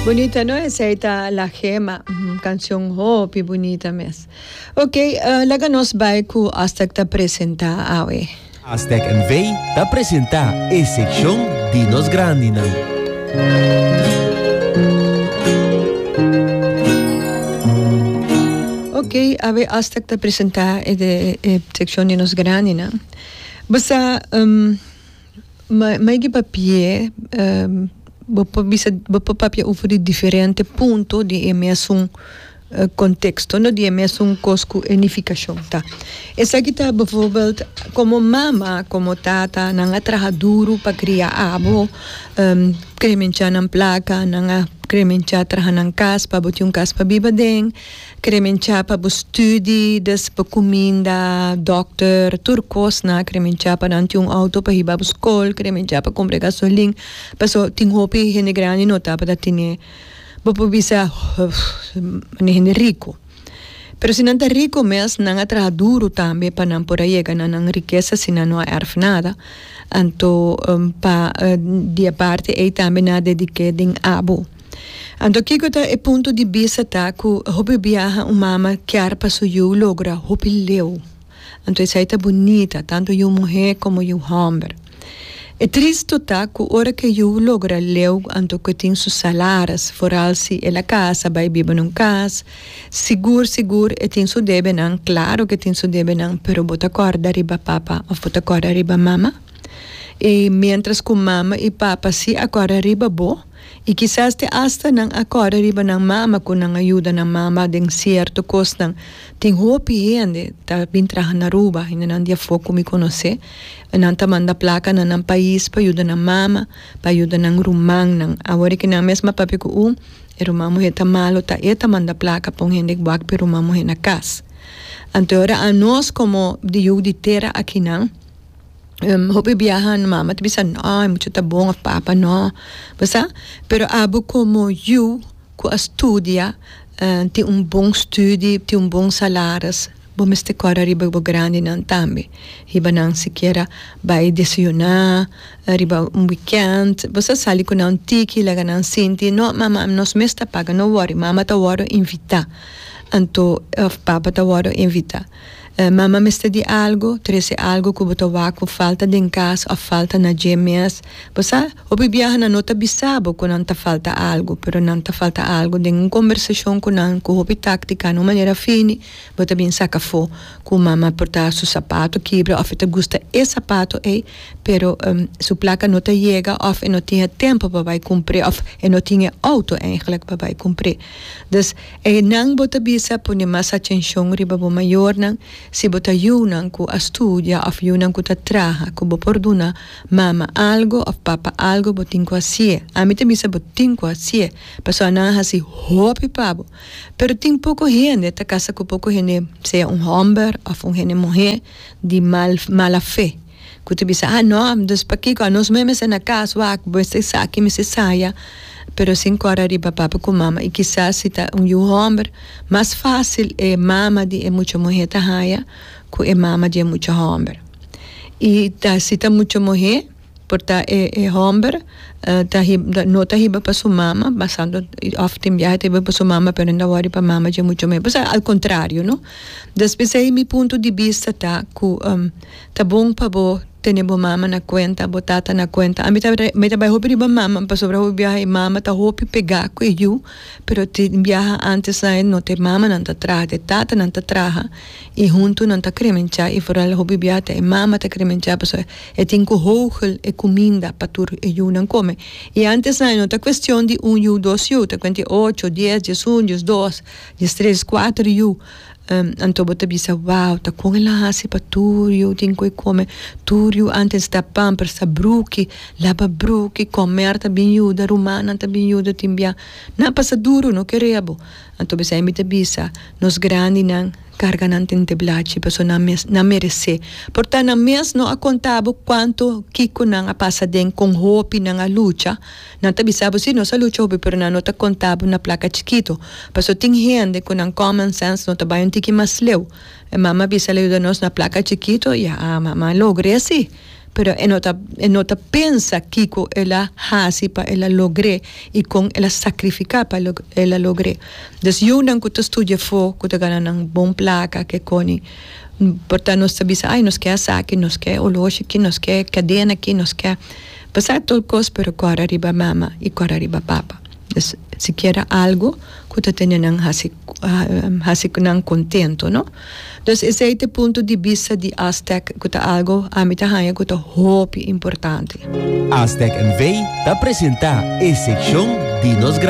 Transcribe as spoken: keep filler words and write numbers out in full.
Bonita, ¿no? Esa está La Gema, mm, canción hopi bonita mes. Ok, uh, laga nos vai ku Aztec ta presenta awe. Aztec en wij ta presenta e section Dinos Grandina. Ok, ave Aztec ta presenta e de e section Dinos Grandina. Basta um, ma mai gi papie um, Bopo bisa bopo papia ufri diferente punto di emerson uh, contexto, no di emerson cosco unificação, tá? Essa aqui tá, bijvoorbeeld, como mama, como tata, nanga traha duro para criar abo, um, kremencha nang placa, nanga kremencha traha nang kas, pa boti um kas pa biba deng, kremencha pa bo studi, des pa comida, doctor, turcos na, kremencha pa nanti um auto pa hiba bo skol, kremencha pa compre gasolin, pa so ting hopi hene grani nota pa da tine, bopo bisa, ne hene rico. Pero si nanta rico mes nang atraha duro tambe pa nang por ayega na nang riqueza si na no erf nada. Anto um, pa uh, dia parte e tambe na dedique ding abo. Anto kiko ta e punto di vista ta ku hobi biaha um mama chiar pa su yu logra hobi leu. Anto essa tá bonita, tanto yu mulher como yu homem. É triste tá que ora que eu logra leu anto que tem sus salários foral se ela casa vai viver num casa seguro seguro e tem su debe não claro que tem su debe não pero bota corda riba papa ou bota corda riba mama e mientras que mama e papa se acorda riba bo e quizás te hasta não acorda riba ng mama com não ajuda ng mama de certo costa tem hopi ende tá bem trabalhando na ruba ainda não dia foco me conhecer nanta manda placa na nang país pa ayuda ng mama, pa ayuda ng rumang ng awari que na mesma papi ko um, e rumamo heta malo ta eta manda placa pong hendik buak pero rumamo hena kas. Antora a nós como de eu de terra aqui não, um, hopi biyahan mama, te bisa no, ay mucho ta bom of papa no, basta, pero abo como eu ko estudia, uh, ti um bom estudi, ti um bom salários, bomeste kora riba bo grande nan tambe riba nan siquiera vai desayunar riba um weekend você sali com um tiki laga nan sinti no mama nos mesta paga no worry mama ta woro invita anto of papa ta woro invita uh, mama meste di algo trece algo que bota waco falta de em casa ou falta na gemes você obi biaha na nota bisabo com não ta falta algo pero não ta falta algo de uma conversação com não com obi tática de maneira fine bota bem saca fo com mama portar su sapato quebra ou te gusta esse sapato é pero um, su placa não ta chega ou não tinha tempo para vai cumprir ou não tinha auto eigenlijk para vai cumprir dus é não bota bisa põe mais atenção riba bo maior não si bota yunan ku a studia of yunan ku ta traha ku bo porduna mama algo of papa algo botin ku asie a mi te bisa botin ku asie paso ana hasi hopi pabo pero tin poco gente ta casa ku poco gente sea un hombre of un gente mujer di mal mala fe ku te bisa ah no dos pakiko nos memes na casa wa ku se saki mi se saia pero sin cora riba papa com mama e quizás se tá um homem mais fácil é mama de é muito mulher tá raia que é mama de é muito homem e tá se tá muito mulher porta é é homem tá não tá riba para sua mama passando often já tá riba para sua mama pero não vai para mama de é muito mulher mas ao contrário não depois aí meu ponto de vista tá que um, tá bom para bo tenebo mama na cuenta, botata na cuenta. A mí me trabajo hopi riba mama, pa sobra hopi viaja mama, ta hopi pegar com eu, pero te viaja antes aí no te mama não ta traja, te tata não ta traja, e junto não ta cremencha, e fora hopi viaja te mama ta cremencha, paso e tinko hoogel e comida pa tur e eu não come. E antes aí não ta questão de um eu, dois eu, ta quanti ocho, diez, diez um, diez dois, diez três, quatro eu. Um, anto bota bisa wow ta com ela hasi pa turio tinko e come turio antes ta pampers ta bruki laba bruki comer ta binhuda rumana ta binhuda timbia na passa duro no querebo anto bisa imita bisa nos grandi nan carga nan tente blachi paso na mes na merece porta na mes no a contabo quanto kiko nan a passa den com hopi nan a lucha nan ta bisabo si no sa lucha hopi pero na no ta contabo na placa chiquito paso ting gente con an common sense no ta bayon tiki mas leu e mama bisa leu da nos na placa chiquito ya a mama logre assim pero enota enota pensa Kiko ela hasi pa ela logre e com ela sacrificar pa ela logre. Dus yun ang kuto studia fo kuto gana ng bom placa que coni portanto nos sabisa ai nos quer saque nos quer oloche que nos quer cadena que nos quer passar todo cos pero cora riba mama e cora riba papa. Dus siquiera algo kuta tenen ang hasi hasi kunang contento, no? Dus ese é o ponto de vista de Aztec kuta algo amita hanya kuta hopi importante. Aztec N V te presenta a sección Dinos Grandes.